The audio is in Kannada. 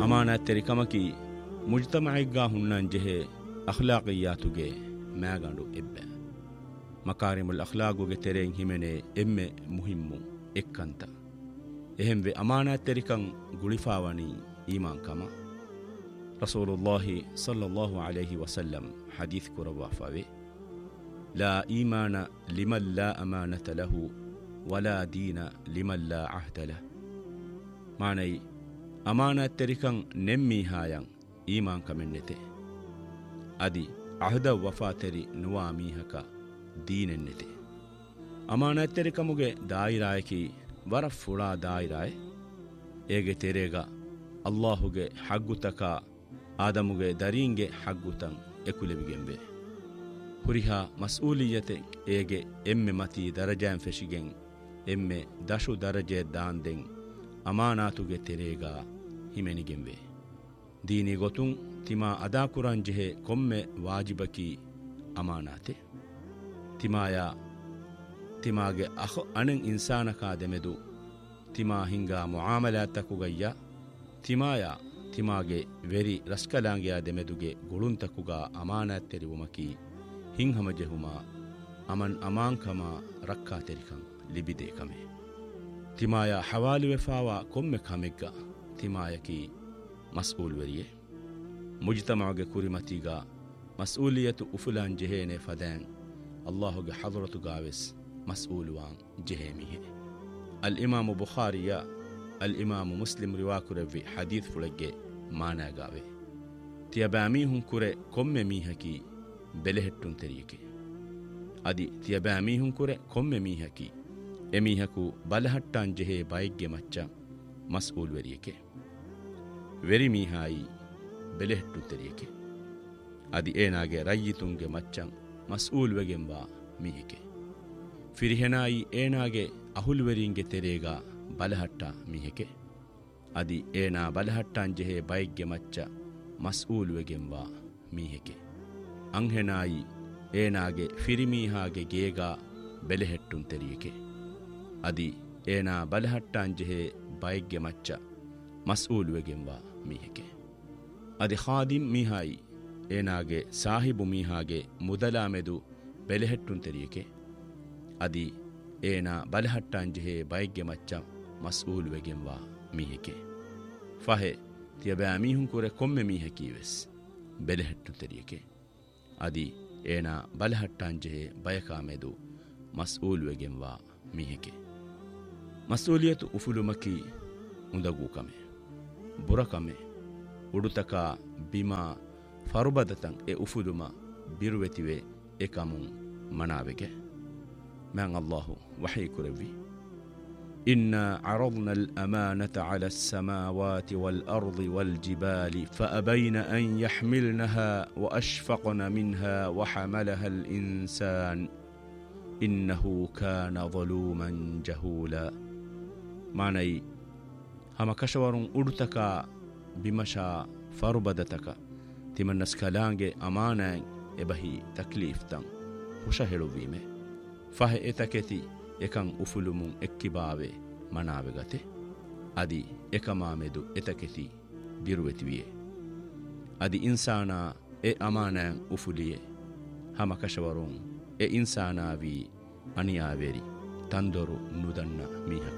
ಅಮಾನತೆರಿಕಮಕಿ ಮುಜ್ತಮಇಗ್ಗಾ ಹುಣ್ಣನ್ ಜೆಹೆ ಅಖ್ಲಾಕಿಯಾತುಗೆ ಮ್ಯಾಗಂಡು ಎಬ್ಬೆ ಮಕಾರಿಮುಲ್ ಅಖ್ಲಾಗುಗೆ ತೆರೆಂ ಹಿಮೆನೆ ಎಮ್ಮೆ ಮುಹಿಮ್ಮು ಎಕ್ಕಂತ ಎಹೆಂವೆ ಅಮಾನತೆರಿಕಂ ಗುಳಿಫಾವಣಿ ಈಮಾನ್ ಕಮ ರಸೂಲುಲ್ಲಾಹಿ ಸಲ್ಲಲ್ಲಾಹು ಅಲೈಹಿ ವಸಲ್ಲಂ ಹದೀಸ್ ಕುರವಾಫಾವೆ ಲಾ ಈಮಾನ ಲಿಮನ್ ಲಾ ಅಮಾನತ ಲಹು ವಲಾ ದೀನ ಲಿಮನ್ ಲಾ ಅಹ್ದ ಲಹ್ ಮಾನೈ ಅಮಾನತೆರಿಕಂ ನೆಮ್ಮೀಹಾಯಂ ಈಮಾನ್ ಕಮೆನ್ನೆತೆ ಅದಿ ಅಹದ ವಫಾತೆರಿ ನುವಾ ಮೀಹಕ ದೀನೆನ್ನೆತೆ ಅಮಾನತೆರಿಕಮುಗೆ ದಾಯಿರಾಯಕಿ ವರ ಫುಳಾ ದಾಯಿರಾಯ್ ಏಗೆ ತೆರೆಗ ಅಲ್ಲಾಹುಗೆ ಹಗ್ಗುತಕ ಆದಮುಗೆ ದರೀಂಗೆ ಹಗ್ಗುತಂ ಎಕುಲೆವಿಗೆಂಬೆ ಹುರಿಹ ಮಸ್ಊಲಿಯತೆ ಏಗೆ ಎಮ್ಮೆ ಮತಿ ದರಜಾಂ ಫೆಶಿಗೆಂ ಎಮ್ಮೆ ದಶು ದರಜೆ ದಾಂದೆಂ ಅಮಾನಾತುಗೆ ತೆರೆಗ ಹಿಮೆನಿಗೆಂಬೆ ದೀನಿ ಗೊತುಂ ತಿಮಾ ಅದಾ ಕುರಾನ್ ಜೆಹೆ ಕೊಮ್ಮೆ ವಾಜಿಬಕಿ ಅಮಾನಾತೆ ತಿಮಾಗೆ ಅಖ ಅಣಂ ಇನ್ಸಾನಕಾ ದೆಮೆದು ತಿಮಾ ಹಿಂಗಾ ಮುಆಮಲಾತಕುಗಯ್ಯ ತಿಮಾಗೆ ವೆರಿ ರಸ್ಕಲಾಂಗಿಯ ದೆಮೆದುಗೆ ಗುಳುಂತಕುಗ ಅಮಾನತ್ ತೆರಿವುಮಕಿ ಹಿಂಹಮ ಜೆಹುಮ ಅಮನ್ ಅಮಾಂಕಮ ರಕ್ಕಾ ತೆರಿಕಂ ಲಿಬಿದೆ ಕಮೆ ತಿಮಾಯ ಹವಾಲುವೆಫಾವ ಕೊಮ್ಮೆ ಕಮೆಗ್ಗ ತಿಮಾಯಕಿ ಮಸ್ಊಲ್ ವೆರಿಯೆ ಮುಜ್ತಮಾಗೆ ಕುರಿಮತಿಗ ಮಸ್ಊಲಿಯತು ಉಫುಲಾನ್ ಜೆಹೇನೆ ಫದಾನ್ ಅಲ್ಲಾಹುಗೆ ಹಜರತುಗಾವೆಸ್ ಮಸ್ಊಲುವಾನ್ ಜೆಹೇಮಿಹೆ ಅಲ್ ಇಮಾಮು ಬುಖಾರಿಯ ಅಲ್ ಇಮಾಮು ಮುಸ್ಲಿಂ ರಿವಾಕುರವ್ವಿ ಹದೀತ್ ಫುಳಗ್ಗೆ ಮಾನಾಗಾವೆ ತಿಯಬಾಮೀಹುಂ ಕುರೆ ಕೊಮ್ಮೆ ಮೀಹಕಿ ಬೆಲೆಹೆಟ್ಟುಂ ತೆರಿಯಕೆ ಅದಿ ತಿಯಬಾಮೀಹುಂ ಕುರೆ ಕೊಮ್ಮೆ ಮೀಹಕಿ ಎಮೀಹಕು ಬಲಹಟ್ಟಾನ್ ಜೆಹೆ ಬೈಗ್ಗೆ ಮಚ್ಚ ಮಸ್ಊಲ್ ವೆರಿಯಕೆ ವೆರಿ ಮೀಹಾಯಿ ಬೆಲೆಹೆಟ್ಟುಂ ತೆರಿಯಕೆ ಅದಿ ಏನಾಗೆ ರಯ್ಯಿತುಂಗೆ ಮಚ್ಚಂ ಮಸ್ಊಲ್ ವೆಗೆಂಬ ಮೀಹಿಕೆ ಫಿರಿಹೆನಾಯಿ ಏನಾಗೆ ಅಹುಲ್ವೆರಿಂಗೆ ತೆರೆಗ ಬಲಹಟ್ಟ ಮೀಹೆಕೆ ಅದಿ ಏನಾ ಬಲಹಟ್ಟಾನ್ ಜೆಹೆ ಬೈಗ್ಗೆ ಮಚ್ಚ ಮಸ್ಊಲ್ ವೆಗೆಂಬ ಮೀಹೆಕೆ ಅಂಹೆನಾಯಿ ಏನಾಗೆ ಫಿರಿಮೀಹಾಗೆ ಗೇಗ ಬೆಲೆಹೆಟ್ಟುಂ ತೆರಿಯಕೆ ಅದಿ ಏನಾ ಬಲಹಟ್ಟಾನ್ ಜೆಹೆ ಬೈಗ್ಗೆ ಮಚ್ಚ ಮಸ್ಊಲ್ ವೆಗೆಂಬ ಮೀಹೆಕೆ ಅದಿ ಖಾದಿಂ ಮೀಹಾಯಿ ಏನಾಗೆ ಸಾಹಿಬು ಮೀಹಾಗೆ ಮುದಲಾಮೆದು ಬೆಲೆಹೆಟ್ಟುಂ ತೆರಿಯಕೆ ಅದಿ ಏನಾ ಬಲಹಟ್ಟಾನ್ ಜೆಹೆ ಬೈಗ್ಗೆ ಮಚ್ಚ ಮಸ್ಊಲ್ ವೆಗೆಂವ ಮೀಹೆಕೆ ಫಹೆ ತಿಯಬಾ ಮೀಹುಂ ಕುರೆ ಕೊಮ್ಮೆ ಮೀಹಕೀವೆಸ್ ಬೆಲೆಹೆಟ್ಟುಂ ತೆರಿಯಕೆ ಅದಿ ಏನಾ ಬಲಹಟ್ಟಾನ್ ಜೆಹೆ ಬಯಕಾಮೆದು ಮಸ್ಊಲ್ ವೆಗೆಂವ ಮೀಹೆಕೆ ಮಸ್ಊಲಿಯತು ಉಫುಲುಮಕಿ ಉಂದಗೂ ಕಮೆ ಬುರಕಮೆ ಉಡುತಕ ಬಿಮಾ ಫರುಬದತಂ ಎ ಉಫುಲುಮ ಬಿರುವೆತಿವೆ ಎಕಮುಂ ಮನಾವೆಗೆ ಮ್ಯಾಂ ಅಲ್ಲಾಹು ವಹಿ ಕುರವಿ إنا عرضنا الأمانة على السماوات والأرض والجبال فأبين أن يحملنها وأشفقن منها وحملها الإنسان إنه كان ظلوما جهولا معني هم كشور أرتك بمشا فربدتك تمنس كلانجي أمانا إبهي تكليف تن وشهلو بيمه فه إتكتي එකං උෆුලුමුන් එක්කිබාවේ මනාවගතේ අදි එකමාමෙදු එතකෙති දිරුවෙතිවියේ අදි ඉන්සානා එ අමානෑන් උෆුලියේ හමකශවරුන් එ ඉන්සානාවී අනියාවේරි තන්දොරු නුදන්න මීහකු